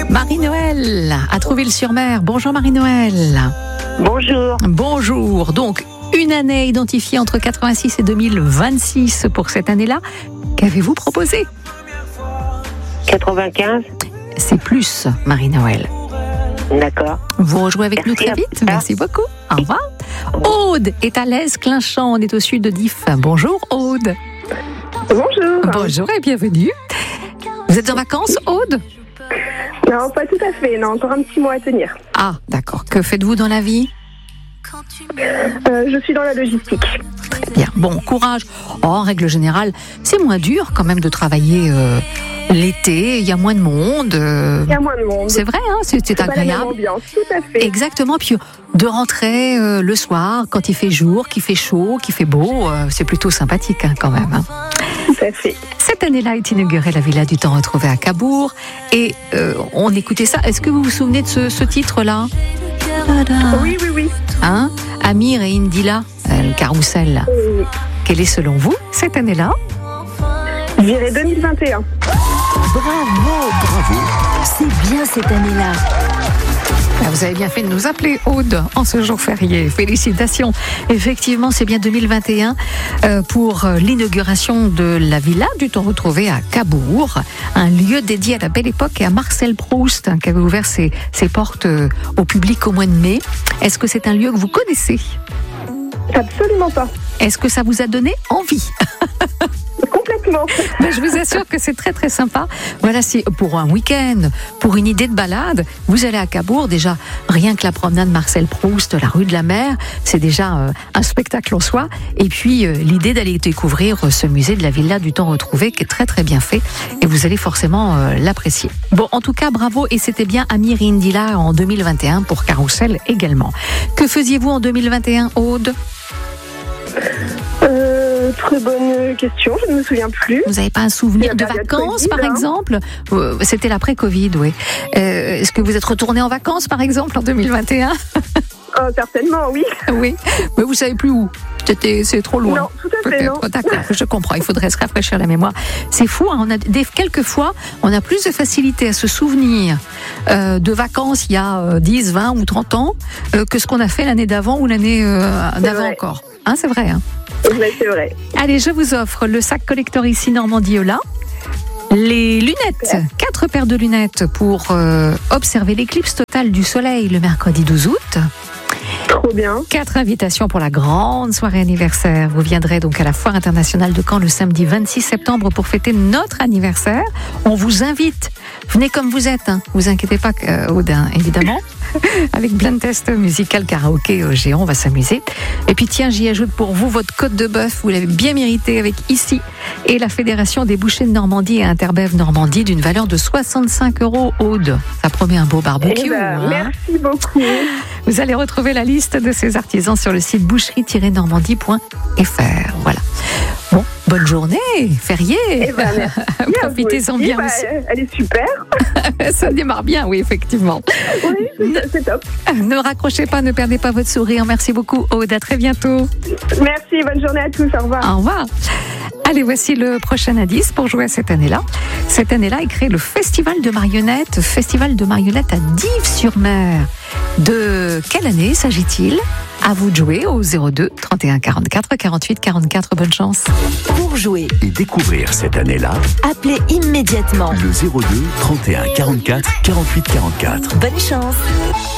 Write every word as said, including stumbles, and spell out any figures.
Marie-Noël à Trouville-sur-Mer. Bonjour Marie-Noël. Bonjour. Bonjour. Donc, une année identifiée entre quatre-vingt-six et deux mille vingt-six pour cette année-là. Qu'avez-vous proposé ? quatre-vingt-quinze. C'est plus, Marie-Noël. D'accord. Vous rejouez avec Merci nous très vite. Merci beaucoup. Au revoir. Aude est à l'Aise-Clinchamp. On est au sud de Diff. Bonjour Aude. Bonjour. Bonjour et bienvenue. Vous êtes en vacances, Aude ? Non, pas tout à fait. Non, encore un petit mois à tenir. Ah, d'accord. Que faites-vous dans la vie ? Euh, je suis dans la logistique. Très bien. Bon, courage. Oh, en règle générale, c'est moins dur quand même de travailler euh, l'été. Il y a moins de monde. euh, Il y a moins de monde. C'est vrai, hein, c'est, c'est C'est pas la même agréable. ambiance, tout à fait. Exactement. Puis de rentrer euh, le soir quand il fait jour, qu'il fait chaud, qu'il fait beau, euh, c'est plutôt sympathique hein, quand même. Hein. Tout à fait. Cette année-là est inaugurée la Villa du Temps retrouvé à Cabourg. Et euh, on écoutait ça. Est-ce que vous vous souvenez de ce, ce titre-là ? Oui, oui, oui. Hein ? Amir et Indila, euh, le carrousel. Euh, Quelle est selon vous cette année-là ? Je dirais deux mille vingt et un. Bravo, bravo. C'est bien cette année-là. Ah, vous avez bien fait de nous appeler, Aude, en ce jour férié. Félicitations. Effectivement, c'est bien deux mille vingt et un euh, pour euh, l'inauguration de la Villa du Temps retrouvé à Cabourg, un lieu dédié à la belle époque et à Marcel Proust, hein, qui avait ouvert ses, ses portes euh, au public au mois de mai. Est-ce que c'est un lieu que vous connaissez ? Absolument pas. Est-ce que ça vous a donné envie ? Complètement. Mais je vous assure que c'est très très sympa. Voilà, c'est pour un week-end, pour une idée de balade, vous allez à Cabourg, déjà rien que la promenade Marcel Proust, la rue de la Mer, c'est déjà euh, un spectacle en soi. Et puis euh, l'idée d'aller découvrir euh, ce musée de la Villa du Temps retrouvé qui est très très bien fait et vous allez forcément euh, l'apprécier. Bon, en tout cas, bravo et c'était bien Amir et Indila en deux mille vingt et un pour Carousel également. Que faisiez-vous en deux mille vingt et un, Aude ? Euh, très bonne question, je ne me souviens plus. Vous n'avez pas un souvenir de La période vacances, Covid, par hein. exemple ? Euh, C'était l'après-Covid, oui. Euh, est-ce que vous êtes retourné en vacances, par exemple, en deux mille vingt et un ? Oh, certainement, oui. Oui, mais vous savez plus où. C'était, c'est trop loin. Non, tout à fait, non. Peut-être. D'accord, je comprends. Il faudrait se rafraîchir la mémoire. C'est fou. Hein, on a des, quelquefois, on a plus de facilité à se souvenir euh, de vacances il y a euh, dix, vingt ou trente ans euh, que ce qu'on a fait l'année d'avant ou l'année euh, d'avant vrai. encore. Hein, c'est vrai. Hein. Ouais, c'est vrai. Allez, je vous offre le sac collector ici Normandie Ola. Les lunettes, quatre paires de lunettes pour euh, observer l'éclipse totale du soleil le mercredi douze août. Trop bien. Quatre invitations pour la grande soirée anniversaire. Vous viendrez donc à la Foire internationale de Caen le samedi vingt-six septembre pour fêter notre anniversaire. On vous invite. Venez comme vous êtes, hein. Vous inquiétez pas, euh, Audin, évidemment. Avec blind test musical karaoké euh, géant, on va s'amuser. Et puis tiens, j'y ajoute pour vous votre côte de bœuf. Vous l'avez bien mérité avec ici et la Fédération des bouchers de Normandie et Interbev Normandie d'une valeur de soixante-cinq euros, Aude. Ça promet un beau barbecue. Eh ben, hein. merci beaucoup. Vous allez retrouver la liste de ces artisans sur le site boucherie tiret normandie point f r. Voilà. Bon, bonne journée, férié. Eh ben, merci. Profitez-en Vous aussi, bien bah, aussi. Elle est super. Ça démarre bien, oui, effectivement. Oui, c'est, c'est top. Ne raccrochez pas, ne perdez pas votre sourire. Merci beaucoup, Aude. À très bientôt. Merci, bonne journée à tous. Au revoir. Au revoir. Allez, voici le prochain indice pour jouer à cette année-là. Cette année-là est créé le Festival de marionnettes, Festival de marionnettes à Dives-sur-Mer. De quelle année s'agit-il ? À vous de jouer au zéro deux trente et un quarante-quatre quarante-huit quarante-quatre. Bonne chance. Pour jouer, Et découvrir cette année-là, appelez immédiatement. le zéro deux trente et un quarante-quatre quarante-huit quarante-quatre. Bonne chance.